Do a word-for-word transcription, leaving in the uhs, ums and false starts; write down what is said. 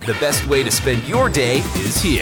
The best way to spend your day is here.